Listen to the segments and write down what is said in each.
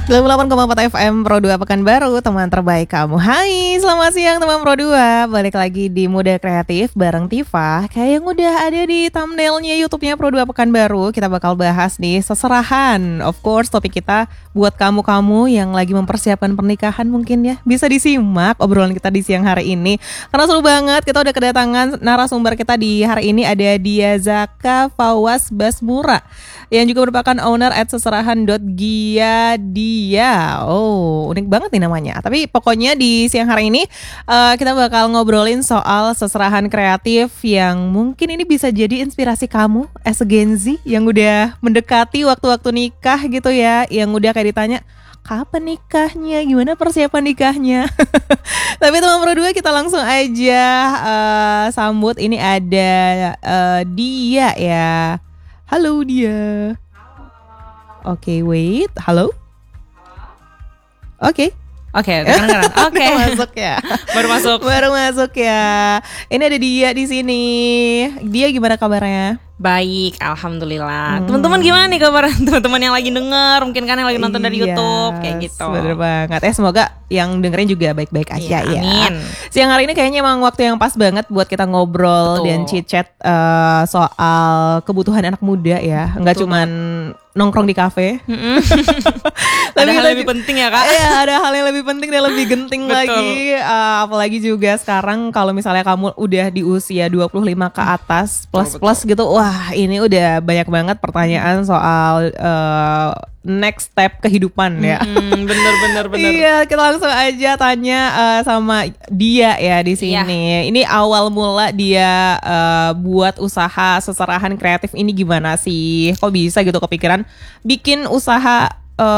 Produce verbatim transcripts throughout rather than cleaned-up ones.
sembilan puluh delapan koma empat F M Pro dua Pekanbaru, teman terbaik kamu. Hai, selamat siang teman Pro dua. Balik lagi di Muda Kreatif bareng Tifa. Kayak yang udah ada di thumbnailnya YouTube-nya Pro dua Pekanbaru, kita bakal bahas nih seserahan. Of course, topik kita buat kamu-kamu yang lagi mempersiapkan pernikahan mungkin ya, bisa disimak obrolan kita di siang hari ini. Karena seru banget, kita udah kedatangan narasumber kita di hari ini, ada Dia Zaka Fawaz Basmura, yang juga merupakan owner at seserahan dot gia dia. Oh, unik banget nih namanya. Tapi pokoknya di siang hari ini uh, kita bakal ngobrolin soal seserahan kreatif yang mungkin ini bisa jadi inspirasi kamu as a Gen Z yang udah mendekati waktu-waktu nikah gitu ya, yang udah kayak ditanya kapan nikahnya, gimana persiapan nikahnya. Tapi teman Pro dua, kita langsung aja uh, sambut. Ini ada uh, Dia ya. Halo Dia. Oke, okay, wait. Halo. Oke. Okay. Oke, okay, kedengeran. Oke. Okay. Masuk ya. Baru masuk. Baru masuk ya. Ini ada Dia di sini. Dia gimana kabarnya? Baik, alhamdulillah. Hmm. Teman-teman gimana nih kabar teman-teman yang lagi denger, mungkin kan yang lagi nonton dari yes, YouTube kayak gitu. Bener banget. Eh semoga yang dengerin juga baik-baik aja ya. Amin. Siang hari ini kayaknya emang waktu yang pas banget buat kita ngobrol. Betul. Dan chit-chat uh, soal kebutuhan anak muda ya. Enggak cuman nongkrong di kafe. Ada hal lebih penting ya Kak. Iya, ada hal yang lebih penting dan lebih genting lagi. Uh, apalagi juga sekarang kalau misalnya kamu udah di usia dua puluh lima ke atas plus-plus gitu. Wah, ini udah banyak banget pertanyaan soal uh, next step kehidupan ya. Mm-hmm, bener bener bener. Iya, kita langsung aja tanya uh, sama Dia ya di sini. Iya. Ini awal mula dia uh, buat usaha seserahan kreatif ini gimana sih? Kok bisa gitu kepikiran bikin usaha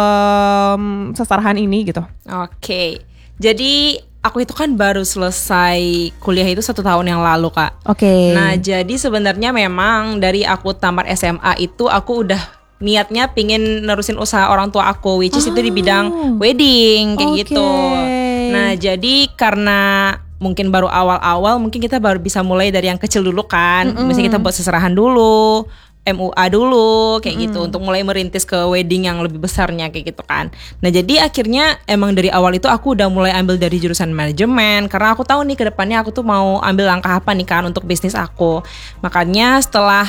um, seserahan ini gitu? Oke, okay. Jadi aku itu kan baru selesai kuliah itu satu tahun yang lalu Kak. Oke. Okay. Nah jadi sebenarnya memang dari aku tamat S M A itu aku udah niatnya pingin nerusin usaha orang tua aku, which is oh. itu di bidang wedding kayak okay. gitu. Nah jadi karena mungkin baru awal-awal, mungkin kita baru bisa mulai dari yang kecil dulu kan. Mm-hmm. Misalnya kita buat seserahan dulu, M U A dulu kayak mm. gitu untuk mulai merintis ke wedding yang lebih besarnya kayak gitu kan. Nah jadi akhirnya emang dari awal itu aku udah mulai ambil dari jurusan manajemen karena aku tahu nih ke depannya aku tuh mau ambil langkah apa nih kan untuk bisnis aku. Makanya setelah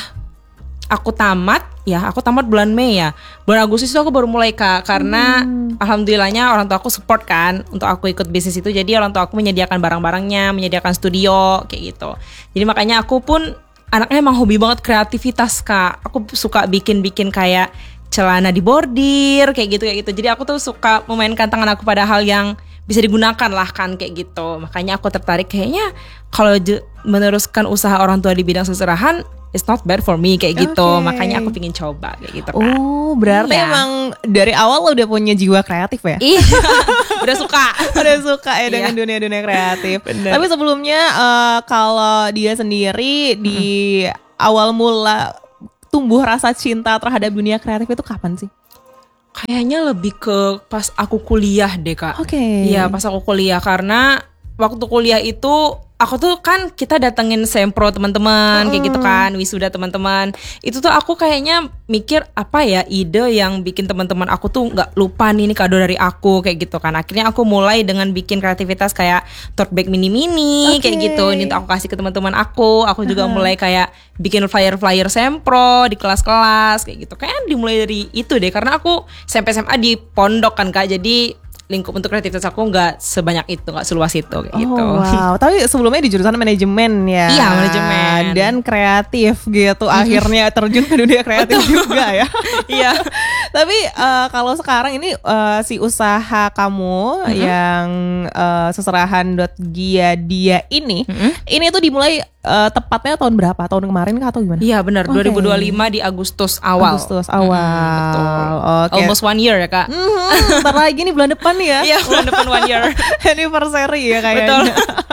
aku tamat ya, aku tamat bulan Mei ya, bulan Agustus itu aku baru mulai Kak. Karena hmm. alhamdulillahnya orang tua aku support kan untuk aku ikut bisnis itu. Jadi orang tua aku menyediakan barang-barangnya, menyediakan studio kayak gitu. Jadi makanya aku pun anaknya emang hobi banget kreativitas Kak. Aku suka bikin-bikin kayak celana dibordir kayak gitu kayak gitu. Jadi aku tuh suka memainkan tangan aku pada hal yang bisa digunakan lah kan kayak gitu. Makanya aku tertarik kayaknya kalau j- meneruskan usaha orang tua di bidang seserahan, it's not bad for me kayak gitu. Okay. Makanya aku pingin coba kayak gitu kan. Oh, berarti iya. emang dari awal lo udah punya jiwa kreatif ya? Iya. Udah suka. Udah suka ya dengan iya. dunia-dunia kreatif. Bener. Tapi sebelumnya uh, kalau Dia sendiri di hmm. awal mula tumbuh rasa cinta terhadap dunia kreatif itu kapan sih? Kayaknya lebih ke pas aku kuliah deh Kak. Oke. Okay. Iya, pas aku kuliah karena waktu kuliah itu aku tuh kan kita datengin sempro teman-teman uh-uh. kayak gitu kan, wisuda teman-teman. Itu tuh aku kayaknya mikir apa ya ide yang bikin teman-teman aku tuh nggak lupa nih ini kado dari aku kayak gitu kan. Akhirnya aku mulai dengan bikin kreativitas kayak tote bag mini-mini okay. kayak gitu. Ini tuh aku kasih ke teman-teman aku. Aku juga uh-huh. mulai kayak bikin flyer-flyer sempro di kelas-kelas kayak gitu. Kayak dimulai dari itu deh karena aku S M P S M A di pondok kan Kak. Jadi lingkup untuk kreativitas aku nggak sebanyak itu, nggak seluas itu kayak oh, gitu. Wow, tapi sebelumnya di jurusan manajemen ya. Iya, manajemen dan kreatif gitu. Akhirnya terjun ke dunia kreatif juga ya. Iya. Tapi uh, kalau sekarang ini uh, si usaha kamu mm-hmm. yang uh, seserahan dot gia dia ini, mm-hmm. ini tuh dimulai uh, tepatnya tahun berapa? Tahun kemarin kah atau gimana? Iya benar, okay. dua ribu dua puluh lima di Agustus awal. Agustus awal. Mm, betul. Okay. Almost one year ya Kak. Mm-hmm. Ntar lagi nih bulan depan ya. Iya bulan depan one year. Anniversary ya kayaknya. Betul.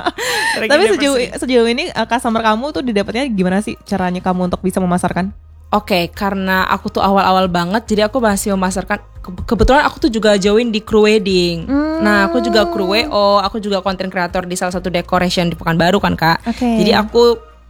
Tapi sejauh sejauh ini uh, customer kamu tuh didapatnya gimana sih caranya kamu untuk bisa memasarkan? Oke, okay, karena aku tuh awal-awal banget, jadi aku masih memasarkan. Kebetulan aku tuh juga join di kru wedding. Hmm. Nah, aku juga kru W O, aku juga content creator di salah satu decoration di Pekanbaru kan Kak. Okay. Jadi aku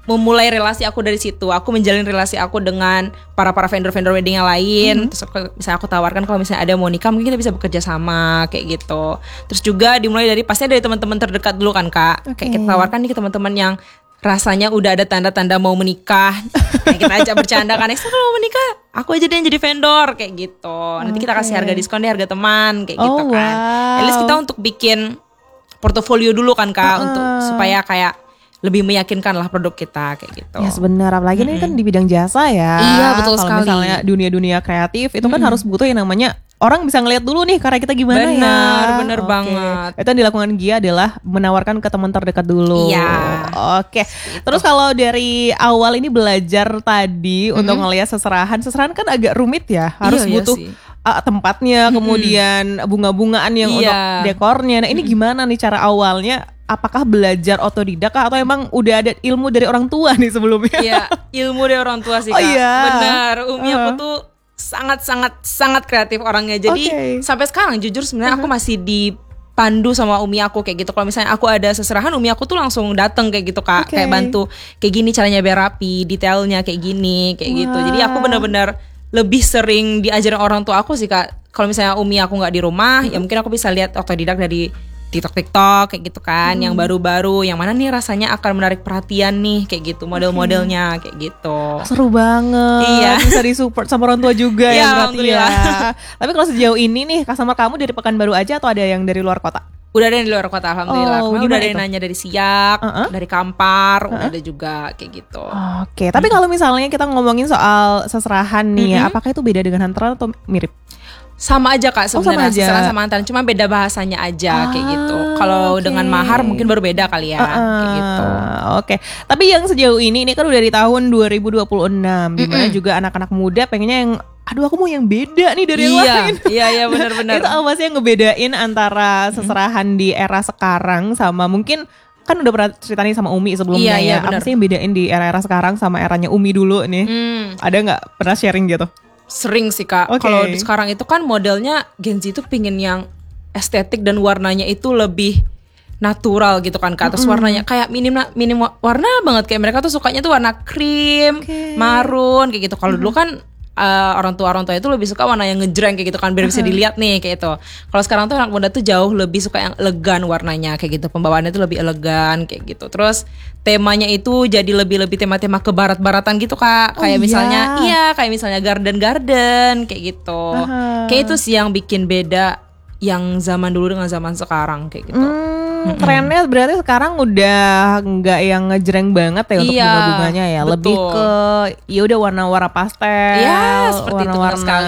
memulai relasi aku dari situ. Aku menjalin relasi aku dengan para para vendor-vendor wedding yang lain. Mm-hmm. Terus aku, misalnya aku tawarkan kalau misalnya ada mau nikah mungkin kita bisa bekerja sama kayak gitu. Terus juga dimulai dari pastinya dari teman-teman terdekat dulu kan Kak. Okay. Kayak kita tawarkan nih ke teman-teman yang rasanya udah ada tanda-tanda mau menikah. Nah, kita ajak bercanda kan, "Eksa kalau mau menikah, aku aja deh yang jadi vendor," kayak gitu. Nanti okay. kita kasih harga diskon deh, harga teman kayak oh, gitu kan. Wow. At least kita untuk bikin portofolio dulu kan Kak, uh-uh. untuk supaya kayak lebih meyakinkan lah produk kita kayak gitu. Ya sebenarnya apalagi mm-hmm. ini kan di bidang jasa ya. Iya betul Kalo sekali. Kalau misalnya dunia-dunia kreatif itu kan mm-hmm. harus butuh yang namanya orang bisa ngelihat dulu nih karya kita gimana bener, ya. Bener, bener okay. banget. Itu yang dilakukan Gia adalah menawarkan ke teman terdekat dulu. Iya. Oke. Okay. Terus kalau dari awal ini belajar tadi mm-hmm. untuk ngelihat seserahan, seserahan kan agak rumit ya. Harus iya, butuh iya uh, tempatnya, mm-hmm. kemudian bunga-bungaan yang iya. untuk dekornya. Nah ini mm-hmm. gimana nih cara awalnya? Apakah belajar otodidak kah, atau emang udah ada ilmu dari orang tua nih sebelumnya? Iya, ilmu dari orang tua sih Kak. Oh, iya. Benar, Umi uh-huh. aku tuh sangat-sangat sangat kreatif orangnya. Jadi okay. sampai sekarang jujur sebenarnya uh-huh. aku masih dipandu sama Umi aku kayak gitu. Kalau misalnya aku ada seserahan, Umi aku tuh langsung dateng kayak gitu Kak. Okay. Kayak bantu, kayak gini caranya biar rapi, detailnya kayak gini, kayak wow. gitu. Jadi aku benar-benar lebih sering diajarin orang tua aku sih Kak. Kalau misalnya Umi aku nggak di rumah, uh-huh. ya mungkin aku bisa lihat otodidak dari TikTok-TikTok kayak gitu kan, hmm. yang baru-baru, yang mana nih rasanya akan menarik perhatian nih kayak gitu, model-modelnya kayak gitu. Seru banget. Iya. Bisa disupport sama orang tua juga ya berarti ya. Tapi kalau sejauh ini nih customer kamu dari Pekanbaru aja atau ada yang dari luar kota? Udah ada yang di luar kota alhamdulillah. Oh, udah ada yang nanya dari Siak, uh-uh. dari Kampar, uh-uh. udah ada juga kayak gitu. Oke, okay. Tapi kalau misalnya kita ngomongin soal seserahan nih, mm-hmm. ya, apakah itu beda dengan hantaran atau mirip? Sama aja Kak sebenarnya, oh, seserahan sama hantaran, cuma beda bahasanya aja ah, kayak gitu. Kalau okay. dengan mahar mungkin baru beda kali ya, uh, kayak gitu. Oke, okay. Tapi yang sejauh ini, ini kan udah di tahun dua ribu dua puluh enam, mm-mm. dimana juga anak-anak muda pengennya yang, aduh aku mau yang beda nih dari iya, yang lain. Iya, iya benar-benar. Itu apa sih yang ngebedain antara seserahan mm-hmm. di era sekarang sama mungkin, kan udah pernah cerita nih sama Umi sebelumnya iya, iya, ya. Bener. Apa sih yang bedain di era-era sekarang sama eranya Umi dulu nih? Mm. Ada nggak pernah sharing gitu? Sering sih Kak, okay. Kalau sekarang itu kan modelnya Gen Z itu pingin yang estetik dan warnanya itu lebih natural gitu kan Kak. Terus mm-hmm. warnanya kayak minim minim warna banget, kayak mereka tuh sukanya tuh warna krim, okay. marun kayak gitu. Kalau mm-hmm. dulu kan uh, orang tua orang tua itu lebih suka warna yang ngejreng kayak gitu kan, biar bisa dilihat nih kayak gitu. Kalau sekarang tuh anak muda tuh jauh lebih suka yang elegan warnanya kayak gitu, pembawaannya tuh lebih elegan kayak gitu. Terus temanya itu jadi lebih-lebih tema-tema ke barat-baratan gitu Kak. Kayak oh, misalnya iya. iya kayak misalnya garden-garden kayak gitu. Uh-huh. Kayak itu sih yang bikin beda yang zaman dulu dengan zaman sekarang kayak gitu. Hmm, trennya berarti sekarang udah nggak yang ngejreng banget ya untuk iya, bunga-bunganya ya, betul. Lebih ke ya udah warna-warna pastel, ya, warna-warna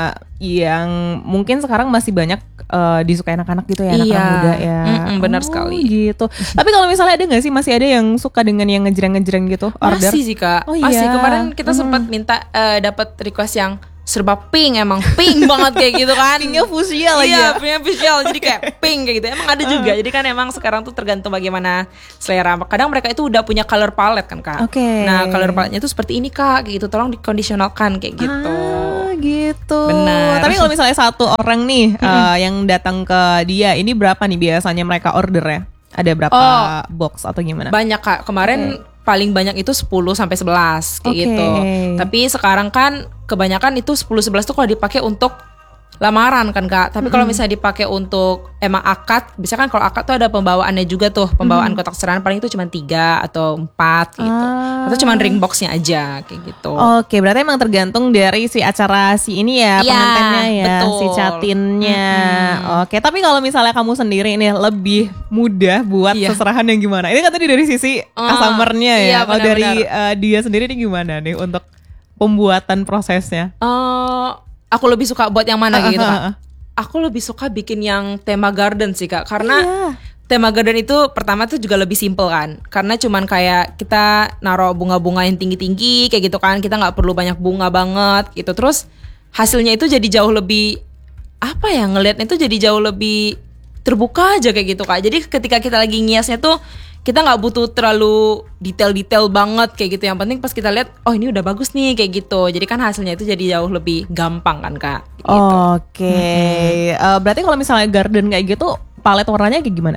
yang mungkin sekarang masih banyak uh, disukai anak-anak gitu ya, anak-anak iya. muda ya. Mm-mm, benar oh, sekali. Gitu. Tapi kalau misalnya ada nggak sih masih ada yang suka dengan yang ngejreng-ngejreng gitu? Order? Masih sih Kak. Oh, masih iya. Kemarin kita sempat mm. minta uh, dapat request yang serba pink, emang pink banget kayak gitu kan. Pinknya fuchsia lagi iya, ya. Pinknya fuchsia, jadi kayak pink kayak gitu. Emang ada juga. Jadi kan emang sekarang tuh tergantung bagaimana selera. Kadang mereka itu udah punya color palette kan Kak. Oke. Okay. Nah color palette-nya tuh seperti ini Kak, kayak gitu. Tolong dikondisionalkan kayak gitu. Ah, gitu. Benar. Tapi kalau misalnya satu orang nih uh, yang datang ke dia, ini berapa nih biasanya mereka ordernya? Ada berapa oh, box atau gimana? Banyak Kak. Kemarin okay. paling banyak itu sepuluh sampai sebelas kayak okay. gitu. Tapi sekarang kan kebanyakan itu sepuluh sebelas tuh kalau dipakai untuk lamaran kan Kak. Tapi mm-hmm. kalau misalnya dipakai untuk emang akad, bisa kan kalau akad tuh ada pembawaannya juga tuh. Pembawaan mm-hmm. kotak serahan paling itu cuma tiga atau empat gitu. Ah. Atau cuma ring boxnya aja kayak gitu. Oke, berarti emang tergantung dari si acara si ini ya, ya pengantinnya ya, betul. si catinnya. Mm-hmm. Oke, tapi kalau misalnya kamu sendiri nih lebih mudah buat yeah. seserahan yang gimana? Ini kan tadi dari sisi uh, customer-nya ya. Iya, kalau dari uh, dia sendiri nih gimana nih untuk pembuatan prosesnya? Uh, aku lebih suka buat yang mana uh, gitu Kak? Uh, uh. Aku lebih suka bikin yang tema garden sih Kak, karena yeah. tema garden itu pertama tuh juga lebih simple kan, karena cuman kayak kita naruh bunga-bunga yang tinggi-tinggi kayak gitu kan, kita nggak perlu banyak bunga banget gitu. Terus hasilnya itu jadi jauh lebih apa ya, ngelihatnya itu jadi jauh lebih terbuka aja kayak gitu Kak. Jadi ketika kita lagi ngiasnya tuh kita nggak butuh terlalu detail-detail banget kayak gitu. Yang penting pas kita lihat, oh ini udah bagus nih kayak gitu. Jadi kan hasilnya itu jadi jauh lebih gampang kan Kak. Gitu. Oke, okay. mm-hmm. uh, berarti kalau misalnya garden kayak gitu, palet warnanya kayak gimana?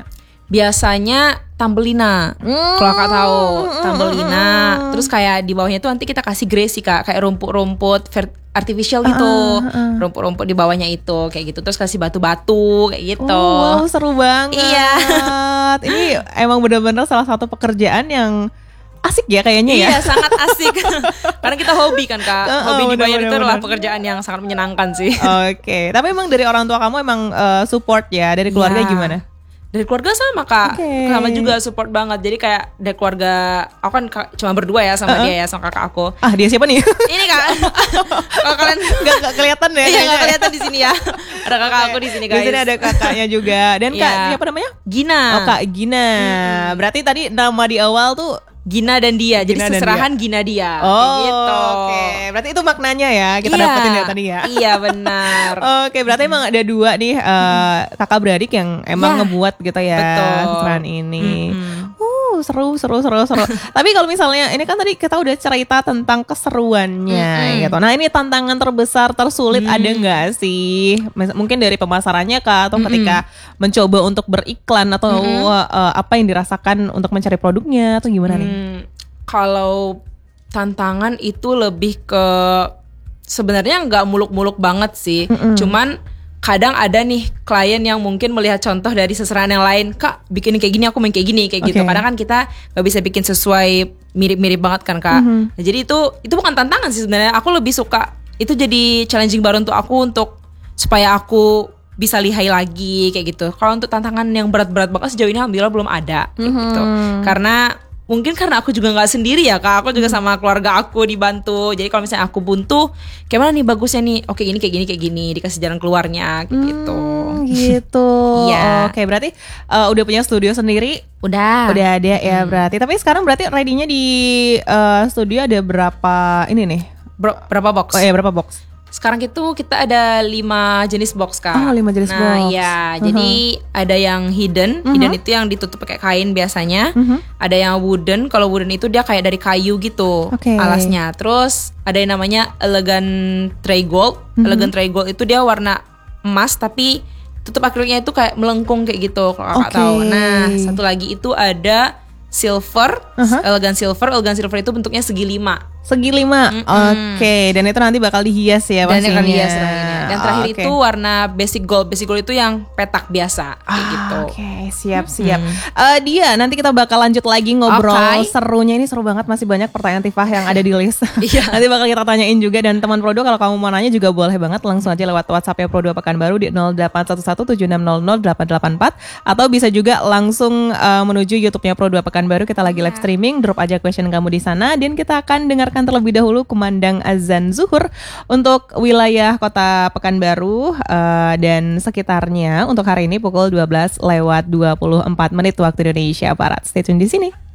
Biasanya Tambelina, Hmm. kalau Kak tahu Tambelina. Terus kayak di bawahnya tuh nanti kita kasih gresi Kak, kayak rumput-rumput ver- artificial gitu, Uh, uh, uh. rumput-rumput di bawahnya itu kayak gitu. Terus kasih batu-batu kayak gitu. Oh, wow, seru banget. Iya. Ini emang benar-benar salah satu pekerjaan yang asik ya kayaknya ya. Iya, sangat asik. Karena kita hobi kan Kak. Uh, uh, Hobi bener, dibayar bener, itu adalah bener. pekerjaan yang sangat menyenangkan sih. Oke, tapi emang dari orang tua kamu emang uh, support ya, dari keluarga Iya. gimana? Dari keluarga sama Kak, Oke. sama juga support banget. Jadi kayak dari keluarga, aku kan ka- cuma berdua ya sama Uh-uh. dia ya, sama kakak aku. Ah, dia siapa nih? Ini Kak, kalau kalian Gak, gak kelihatan deh. iya kayaknya. nggak kelihatan di sini ya. Ada kakak aku di sini guys. Di sini ada kakaknya juga. Dan Kak, Iya. siapa namanya? Gina. Oh, Kak Gina. Berarti tadi nama di awal tuh Gina dan dia. Jadi Gina dan seserahan Gina dia. Oh, Kayak gitu. oke. Berarti itu maknanya ya kita Iya. dapetin ya tadi ya. Iya benar. Oke, berarti emang ada dua nih eh, kakak beradik yang emang Ya. ngebuat gitu ya Betul. seserahan ini. Mm-mm. Uh, seru, seru, seru, seru. Tapi kalau misalnya ini kan tadi kita udah cerita tentang keseruannya Mm-mm. gitu. Nah, ini tantangan terbesar, tersulit Mm. ada nggak sih? Mis- Mungkin dari pemasarannya kah atau Mm-mm. ketika mencoba untuk beriklan atau Mm-mm. eh, apa yang dirasakan untuk mencari produknya atau gimana nih? Hmm, kalau tantangan itu lebih ke sebenarnya nggak muluk-muluk banget sih. Mm-mm. Cuman kadang ada nih klien yang mungkin melihat contoh dari seserahan yang lain, Kak bikin kayak gini, aku main kayak gini, kayak gitu. Oke. Kadang kan kita nggak bisa bikin sesuai mirip-mirip banget kan Kak. Mhm. Nah, jadi itu itu bukan tantangan sih sebenarnya. Aku lebih suka itu jadi challenging baru untuk aku untuk supaya aku bisa lihai lagi kayak gitu. Kalau untuk tantangan yang berat-berat banget sejauh ini alhamdulillah belum ada kayak gitu. Mhm. Karena mungkin karena aku juga nggak sendiri ya Kak, aku juga sama keluarga aku dibantu. Jadi kalau misalnya aku buntu, kayak mana nih bagusnya nih? Oke ini kayak gini kayak gini, dikasih jalan keluarnya kayak gitu. Hmm, gitu. Iya. Oke, berarti uh, udah punya studio sendiri, Udah. udah ada ya berarti. Tapi sekarang berarti ready-nya di uh, studio ada berapa ini nih? Bro, berapa box? Oh ya, berapa box? Sekarang itu kita ada lima jenis box Kak. Oh, lima jenis nah, box. ya, Uh-huh. jadi ada yang hidden, Mhm. hidden itu yang ditutup pakai kain biasanya. Mhm. Ada yang wooden, kalau wooden itu dia kayak dari kayu gitu Oke. alasnya. Terus ada yang namanya elegant tray gold. Mhm. Elegant tray gold itu dia warna emas tapi tutup akriliknya itu kayak melengkung kayak gitu kalau Oke. kakak tahu. Nah, satu lagi itu ada silver, Uh-huh. elegant silver. Elegant silver itu bentuknya segi lima. Segi lima. Mm-mm. Oke, dan itu nanti bakal dihias ya Dan pastinya. yang hias terakhirnya. Dan terakhir Oke. itu warna basic gold. Basic gold itu yang petak biasa kayak Ah, gitu. Oke, siap siap. Eh, dia nanti kita bakal lanjut lagi ngobrol Oke. serunya ini seru banget, masih banyak pertanyaan Tifah yang ada di list. Iya. Nanti bakal kita tanyain juga, dan teman Prodo kalau kamu mau nanya juga boleh banget langsung aja lewat WhatsApp ya Prodo Pekanbaru di nol delapan satu satu tujuh enam nol nol delapan delapan empat, atau bisa juga langsung eh, menuju YouTube-nya Prodo Pekanbaru. Kita lagi live streaming, drop aja question kamu di sana dan kita akan dengarkan terlebih dahulu kumandang azan zuhur untuk wilayah Kota Pekanbaru eh, dan sekitarnya untuk hari ini pukul dua belas lewat dua puluh empat menit waktu Indonesia Barat. Stay tune di sini.